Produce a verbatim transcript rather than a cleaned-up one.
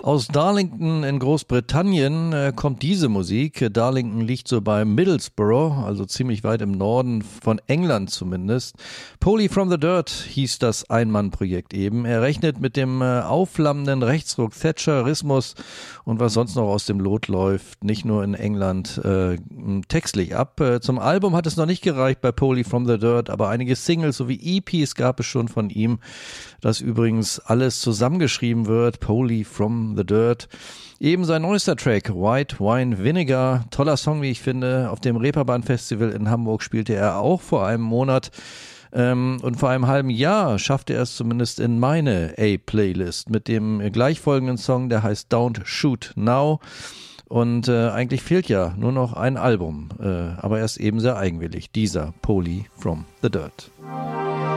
Aus Darlington in Großbritannien äh, kommt diese Musik. Darlington liegt so bei Middlesbrough, also ziemlich weit im Norden von England zumindest. Polly from the Dirt hieß das Ein-Mann-Projekt eben. Er rechnet mit dem äh, aufflammenden Rechtsruck, Thatcherismus und was sonst noch aus dem Lot läuft, nicht nur in England, äh, textlich ab. Äh, zum Album hat es noch nicht gereicht bei Polly from the Dirt, aber einige Singles sowie E Ps gab es schon von ihm, das übrigens alles zusammengeschrieben wird. Polly from the Dirt. Eben sein neuester Track, White Wine Vinegar. Toller Song, wie ich finde. Auf dem Reeperbahn Festival in Hamburg spielte er auch vor einem Monat. Ähm, und vor einem halben Jahr schaffte er es zumindest in meine A-Playlist mit dem gleichfolgenden Song, der heißt Don't Shoot Now. Und äh, eigentlich fehlt ja nur noch ein Album. Äh, aber er ist eben sehr eigenwillig. Dieser Polly from the Dirt.